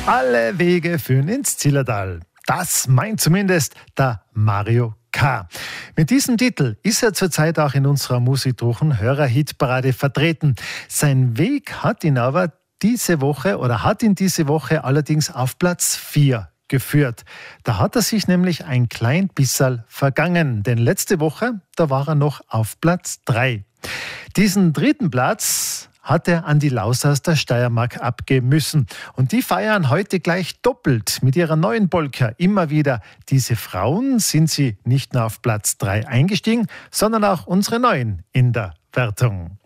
Alle Wege führen ins Zillertal. Das meint zumindest der Mario K. Mit diesem Titel ist er zurzeit auch in unserer Musikdruchen Hörerhitparade vertreten. Sein Weg hat ihn diese Woche allerdings auf Platz 4 geführt. Da hat er sich nämlich ein klein bisserl vergangen, denn letzte Woche, da war er noch auf Platz 3. Diesen dritten Platz hat er an die Laus aus der Steiermark abgeben müssen. Und die feiern heute gleich doppelt mit ihrer neuen Polka. Immer wieder diese Frauen sind sie nicht nur auf Platz 3 eingestiegen, sondern auch unsere Neuen in der Wertung.